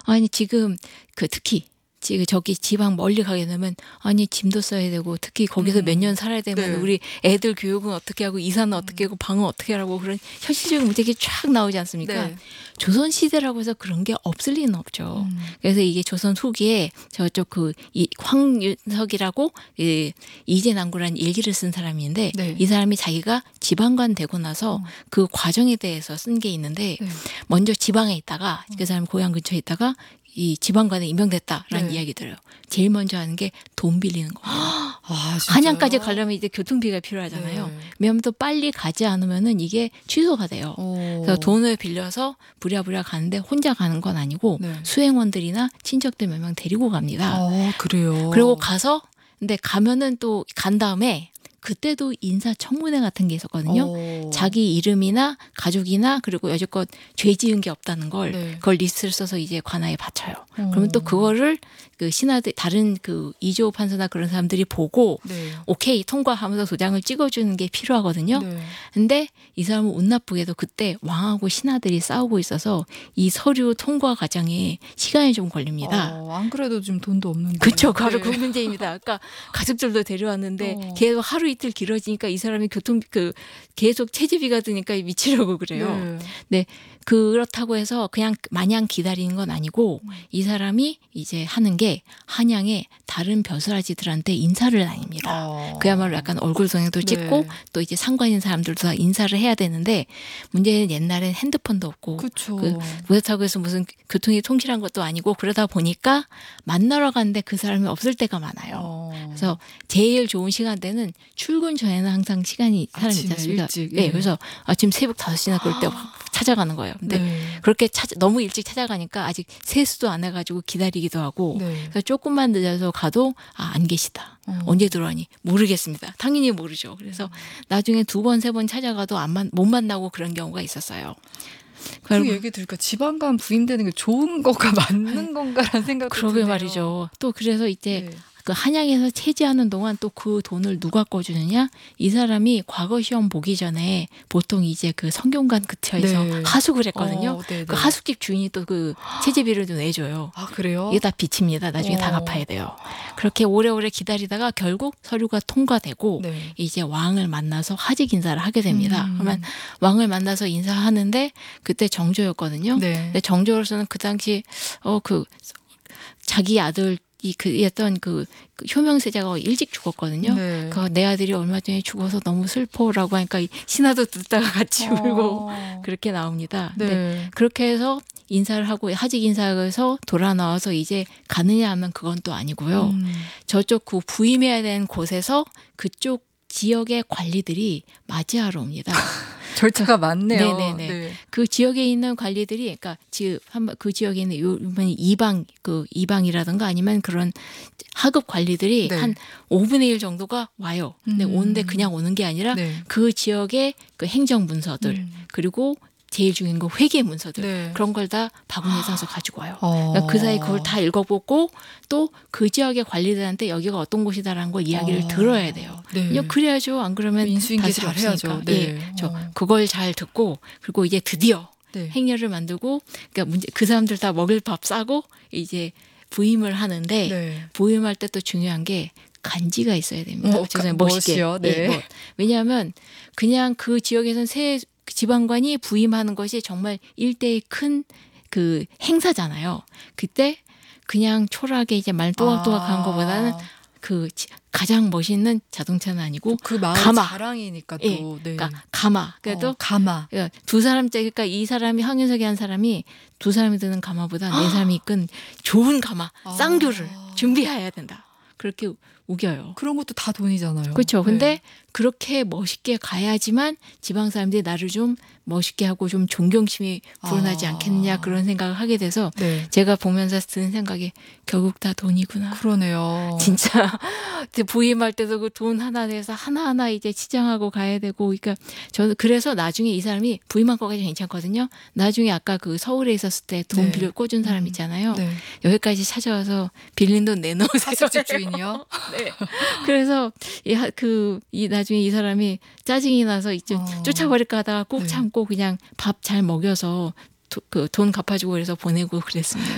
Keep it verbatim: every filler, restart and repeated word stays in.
아니 지금 그 특히 지금 저기 지방 멀리 가게 되면 아니 짐도 써야 되고 특히 거기서 음. 몇 년 살아야 되면 네. 우리 애들 교육은 어떻게 하고 이사는 어떻게 하고 방은 어떻게 하라고 그런 현실적인 문제가 쫙 나오지 않습니까? 네. 조선 시대라고 해서 그런 게 없을 리는 없죠. 음. 그래서 이게 조선 후기에 저쪽 그 이 황윤석이라고 이 이재남구라는 일기를 쓴 사람인데 네. 이 사람이 자기가 지방관 되고 나서 어. 그 과정에 대해서 쓴 게 있는데 네. 먼저 지방에 있다가 그 사람 고향 근처에 있다가 이 지방관에 임명됐다라는 네. 이야기 들어요. 제일 먼저 하는 게 돈 빌리는 거예요. 아, 진짜요? 한양까지 가려면 이제 교통비가 필요하잖아요. 네. 왜냐하면 또 빨리 가지 않으면은 이게 취소가 돼요. 오. 그래서 돈을 빌려서 부랴부랴 가는데 혼자 가는 건 아니고 네. 수행원들이나 친척들 몇 명 데리고 갑니다. 아, 그래요. 그리고 가서 근데 가면은 또 간 다음에 그때도 인사청문회 같은 게 있었거든요. 오. 자기 이름이나 가족이나 그리고 여지껏 죄 지은 게 없다는 걸 네. 그걸 리스트를 써서 이제 관아에 바쳐요. 어. 그러면 또 그거를 그 신하들 다른 그 이조 판사나 그런 사람들이 보고 네. 오케이 통과하면서 도장을 찍어주는 게 필요하거든요. 네. 근데 이 사람은 운 나쁘게도 그때 왕하고 신하들이 싸우고 있어서 이 서류 통과 과정에 시간이 좀 걸립니다. 어, 안 그래도 지금 돈도 없는데. 그렇죠. 바로 네. 그 문제입니다. 아까 가족들도 데려왔는데 어. 계속 하루 이틀 길어지니까 이 사람이 교통 그 계속 체지비가 드니까 미치려고 그래요. 네. 네. 그렇다고 해서 그냥 마냥 기다리는 건 아니고 이 사람이 이제 하는 게 한양의 다른 벼슬아지들한테 인사를 다닙니다. 어. 그야말로 약간 얼굴 동영도 찍고 네. 또 이제 상관인 사람들도 다 인사를 해야 되는데 문제는 옛날엔 핸드폰도 없고 그쵸. 그 그렇다고 해서 무슨 교통이 통실한 것도 아니고 그러다 보니까 만나러 갔는데 그 사람이 없을 때가 많아요. 어. 그래서 제일 좋은 시간대는 출근 전에는 항상 시간이 사람이 있지 아침에 않습니까? 일찍, 네, 예. 그래서 아침 새벽 다섯 시나 그럴 때 확 찾아가는 거예요. 근데 네. 그렇게 찾아, 너무 일찍 찾아가니까 아직 세수도 안 해가지고 기다리기도 하고 네. 그래서 조금만 늦어서 가도 아, 안 계시다. 어. 언제 들어가니? 모르겠습니다. 당연히 모르죠. 그래서 나중에 두 번, 세 번 찾아가도 안 만, 못 만나고 그런 경우가 있었어요. 그 그리고 얘기 들으니까 지방간 부임되는 게 좋은 거가 맞는 건가라는 생각도 그러게 드네요. 말이죠. 또 그래서 이제 네. 그 한양에서 체지하는 동안 또 그 돈을 누가 꺼주느냐? 이 사람이 과거 시험 보기 전에 보통 이제 그 성균관 근처에서 네. 하숙을 했거든요. 어, 네, 그 네. 하숙집 주인이 또 그 체지비를 좀 내줘요. 아, 그래요? 이게 다 빚입니다. 나중에 다 어. 갚아야 돼요. 그렇게 오래오래 기다리다가 결국 서류가 통과되고 네. 이제 왕을 만나서 하직 인사를 하게 됩니다. 음. 그러면 왕을 만나서 인사하는데 그때 정조였거든요. 네. 근데 정조로서는 그 당시 어 그 자기 아들 이 그였던 그, 그 효명세자가 일찍 죽었거든요. 네. 그 내 아들이 얼마 전에 죽어서 너무 슬퍼라고 하니까 이 신하도 듣다가 같이 울고 어. 그렇게 나옵니다. 근데 네. 그렇게 해서 인사를 하고 하직 인사에서 돌아 나와서 이제 가느냐 하면 그건 또 아니고요. 음. 저쪽 그 부임해야 되는 곳에서 그쪽 지역의 관리들이 맞이하러 옵니다. 절차가 많네요. 네네네. 네. 그 지역에 있는 관리들이, 그러니까 지금 한 그 지역에 있는 요 이번에 이방 그 이방이라든가 아니면 그런 하급 관리들이 네. 한 오분의 일 정도가 와요. 근데 음. 오는데 그냥 오는 게 아니라 네. 그 지역의 그 행정 문서들 음. 그리고 제일 중요한 거 회계 문서들 네. 그런 걸 다 바구니에 싸서 가지고 와요. 어. 그러니까 그 사이 그걸 다 읽어보고 또 그 지역의 관리들한테 여기가 어떤 곳이다라는 걸 이야기를 어. 들어야 돼요. 네. 그냥 그래야죠. 안 그러면 인수인계 다스릴 잘 해야죠. 없으니까. 네. 예, 저 어. 그걸 잘 듣고 그리고 이제 드디어 네. 행렬을 만들고 그러니까 문제 그 사람들 다 먹을 밥 싸고 이제 부임을 하는데 네. 부임할 때 또 중요한 게 간지가 있어야 됩니다. 어, 죄송해요. 가- 멋있게. 멋이요? 네. 예, 멋. 왜냐하면 그냥 그 지역에서는 새 지방관이 부임하는 것이 정말 일대의 큰 그 행사잖아요. 그때 그냥 초라하게 이제 말 또각또각한 아. 것보다는 그 지- 가장 멋있는 자동차는 아니고 그 마을 가마. 자랑이니까 또. 예, 네. 그러니까 가마. 그래도 어, 가마. 그러니까 두 사람째 그러니까 이 사람이 황윤석이 한 사람이 두 사람이 드는 가마보다 네 사람이 이끈 좋은 가마 아. 쌍교를 준비해야 된다. 그렇게 우겨요. 그런 것도 다 돈이잖아요. 그렇죠. 근데 네. 그렇게 멋있게 가야지만 지방 사람들이 나를 좀 멋있게 하고 좀 존경심이 불어나지 아. 않겠느냐 그런 생각을 하게 돼서 네. 제가 보면서 드는 생각이 결국 다 돈이구나. 그러네요. 진짜 부임할 때도 그 돈 하나 내서 하나하나 이제 치장하고 가야 되고 그러니까 저는 그래서 나중에 이 사람이 부임한 거까지 괜찮거든요. 나중에 아까 그 서울에 있었을 때 돈 네. 빌려 꿔준 사람 있잖아요. 네. 여기까지 찾아와서 빌린 돈 내놓으세요. 하숙집 주인이요? 네. 그래서 이 그 이 나중에 이 사람이 짜증이 나서 이제 어. 쫓아버릴까 하다가 꼭 네. 참고 그냥 밥 잘 먹여서 그 돈 갚아주고 그래서 보내고 그랬습니다.